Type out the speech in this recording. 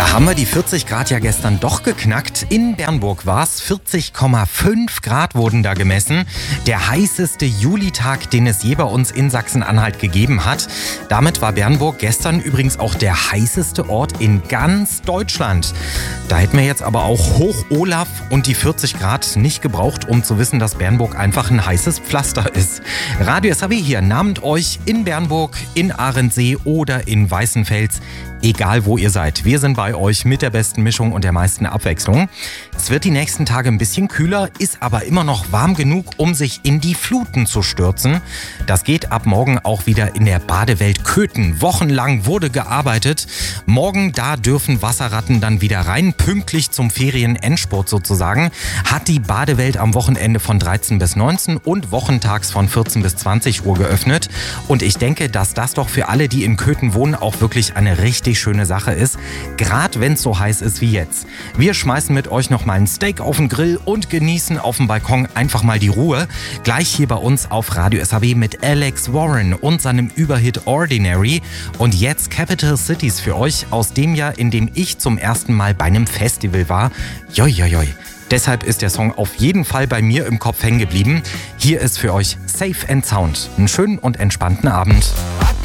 Da haben wir die 40 Grad ja gestern doch geknackt. In Bernburg war es 40,5 Grad wurden da gemessen. Der heißeste Julitag, den es je bei uns in Sachsen-Anhalt gegeben hat. Damit war Bernburg gestern übrigens auch der heißeste Ort in ganz Deutschland. Da hätten wir jetzt aber auch Hoch Olaf und die 40 Grad nicht gebraucht, um zu wissen, dass Bernburg einfach ein heißes Pflaster ist. Radio SAW hier namend euch in Bernburg, in Ahrensee oder in Weißenfels. Egal wo ihr seid, wir sind bei euch mit der besten Mischung und der meisten Abwechslung. Es wird die nächsten Tage ein bisschen kühler, ist aber immer noch warm genug, um sich in die Fluten zu stürzen. Das geht ab morgen auch wieder in der Badewelt Köthen. Wochenlang wurde gearbeitet. Morgen, da dürfen Wasserratten dann wieder rein, pünktlich zum Ferienendspurt sozusagen. Hat die Badewelt am Wochenende von 13 bis 19 und wochentags von 14 bis 20 Uhr geöffnet. Und ich denke, dass das doch für alle, die in Köthen wohnen, auch wirklich eine richtig schöne Sache ist, gerade wenn es so heiß ist wie jetzt. Wir schmeißen mit euch noch mal ein Steak auf den Grill und genießen auf dem Balkon einfach mal die Ruhe. Gleich hier bei uns auf Radio SAW mit Alex Warren und seinem Überhit Ordinary. Und jetzt Capital Cities für euch aus dem Jahr, in dem ich zum ersten Mal bei einem Festival war. Joi, joi, joi. Deshalb ist der Song auf jeden Fall bei mir im Kopf hängen geblieben. Hier ist für euch Safe and Sound. Einen schönen und entspannten Abend.